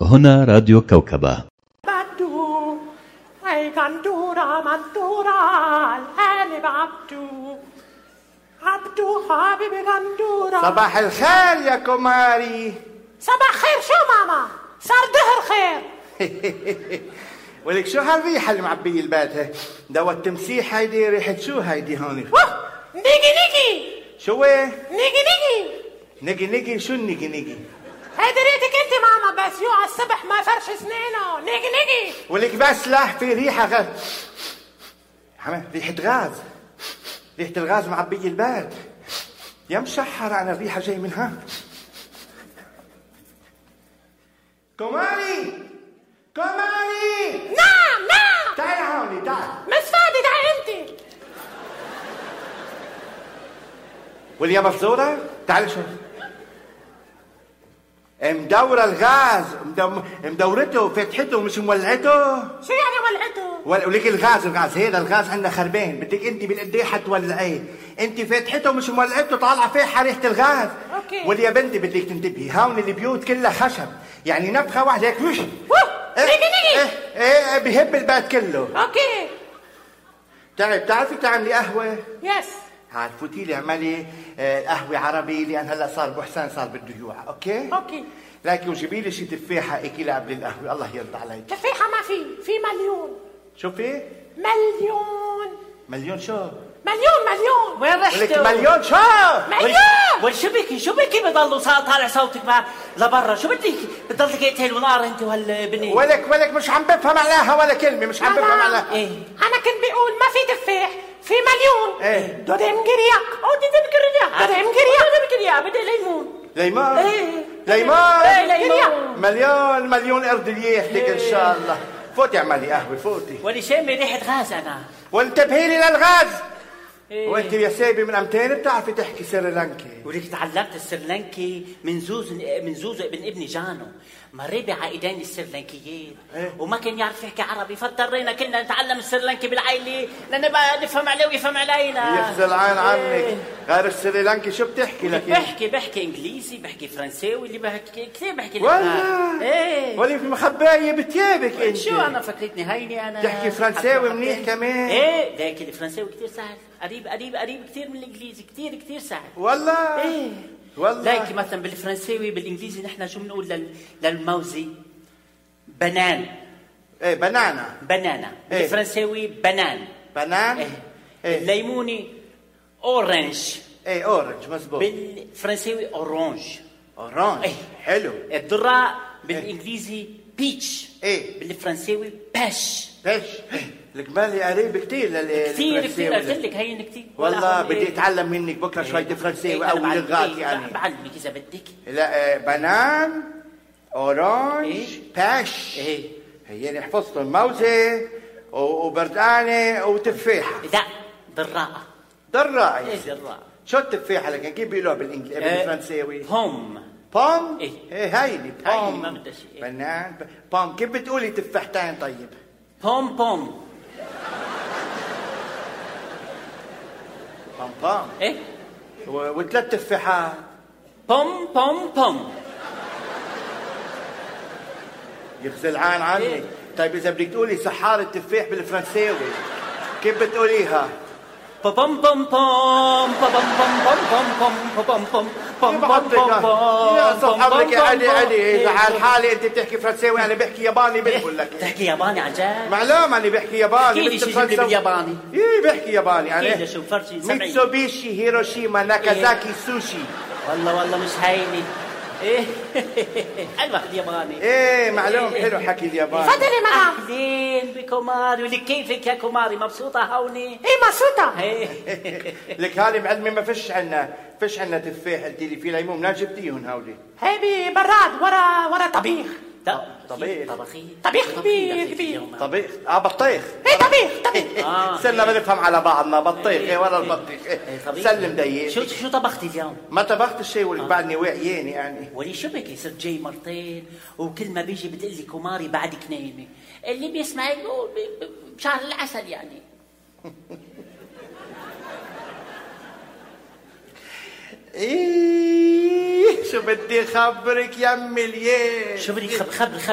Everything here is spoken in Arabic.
هنا راديو كوكبة. بدو أي قندورة منطورة القالب عبدو حبيبي قندورة. صباح الخير يا كماري. صباح خير شو ماما؟ صار ظهر خير. ولك شو هالريحة اللي معبية البيت؟ دوا التمسيح هيدي ريحة شو هيدي هون؟ نيجي شو ايه؟ نيجي شو النيجي؟ هيدي ريحتك انت ماما، بس يوعى الصبح ما فرش سنينه. نيجي ولك بس لا في ريحة ريحة غاز. ريحة الغاز معبية البيت. يا مشحر أنا الريحة جاي منها. كماري نعم تعال هوني تعال. مش فاضي، تعال انت. واليا مفزورة تعال شوف. مدورة الغاز مدورته فتحته مش مولعته. شو يعني ولعته؟ ولك الغاز هذا الغاز عندنا خربان، بدك انت بالقد ايه حتولعيه؟ انت فتحته مش مولعته، طالعه فيها ريحه الغاز. اوكي. واليا بنتي بدك تنتبهي، هون البيوت كلها خشب، يعني نفخه واحده هيك مش نيجي ايه بهب البيت كله. اوكي. بتعرفي تعملي قهوه؟ يس. هات فوتي لي اعملي قهوه عربي، لان هلا صار ابو حسين صار بده يوعى. اوكي لكن وجيبي لي شي تفاحه اكلها قبل القهوه، الله يرضى عليك. تفاحه ما في مليون. شو في؟ مليون شو؟ مليون. وين رحتوا؟ مليون شو؟ مليون. شو بكي بضلوا طالع صوتك ما لبرا؟ شو بدك؟ بتضلك قتل ونار انت وهالبني؟ ولك مش عم بفهم عليها ولا كلمه، مش عم بفهم عليها. ايه انا كنت بقول ما في تفاح، في مليون. ايه دودم قرياق بدي ليمون. مليون ارض ليحتك ان شاء الله. فوتي اعملي قهوه فوتي. ولي شامي ريحه غاز انا. وانتبهي لي للغاز. وانت يا سيبي من امتين بتعرفي تحكي سريلانكي؟ ولك تعلمت السريلانكي من زوز ابن ابني جانو، مري بعائدين السريلانكيين وما كان يعرف يحكي عربي، فاضطرينا كلنا نتعلم السريلانكي بالعائله لنبقى نفهم عليه ويفهم علينا. يخزي العين عنك. غير السريلانكي شو بتحكي لك؟ بحكي انجليزي، بحكي فرنساوي، اللي بحكي كثير بحكي. والله ولي في مخبايه بتيابك انت. شو انا فكرتني هيني انا تحكي فرنساوي منيح كمان. لكن الفرنساوي كثير سهل، قريب كثير من الانجليزي، كثير سهل والله. والله لكن مثلا بالفرنساوي بالانجليزي نحن شو بنقول للموزي؟ بنان. بنانا. بالفرنساوي بنان. الليموني اورنج. اورنج مزبوط. بالفرنساوي اورانج. حلو. الذرة بالانجليزي بيتش. بالفرنساوي باش. القبالي قريب كثير كثير قلت لك هين كثير. والله بدي اتعلم منك بكره شويه فرنساوي او لغات يعني. بعلمك اذا بدك. لا بنان اورانج باش. هي حفظتهم موزه وبردانه وتفاحه. لا ذراء. ذراء. شو التفاحه لكن كيف بيقولوها بالفرنساوي؟ بوم. هيدي بوم. ما بدها شيء. بنان بوم. كيف بتقولي تفاحتين طيب؟ بوم بوم. وثلاث تفاحات. بوم. يخزي العين عني. طيب اذا بدك تقولي سحار التفاح بالفرنساوي كيف بتقوليها؟ يا صاحبك علي على حالي انت بتحكي فرنساوي، انا بحكي ياباني. بقول لك تحكي ياباني عن جد؟ معلوم انا بحكي ياباني. كيف شو بالياباني؟ بحكي ياباني انا. كيف شو فرشي سمعي؟ ميتسوبيشي هيروشيما ناكازاكي سوشي. والله مش هيني. حلوة الياباني. معلوم حلو حكي الياباني. تفضلي معاه. اهلين بكماري. ولك كيفك يا كماري؟ مبسوطة هوني؟ مبسوطة. لك هالي معلمة ما فيش عنا تفاح. قلتي لي في ليمون، منين جبتيهم هولي؟ هي براد ورا طبيخ. طبيخ كبير. طبيخ بطيخ. طبيخ. صرنا بنفهم على بعضنا. بطيخ ورا البطيخ. سلم دقيق. شو طبختي اليوم؟ ما طبخت شيء ولك بعدني واعياني يعني. ولي شو بك صرت جاي مرتين وكل ما بيجي بتقلي كماري بعدك نايمة. اللي بيسمع يقول بشهر العسل يعني. شو بدي خبرك يا مليان. شو بدي خبر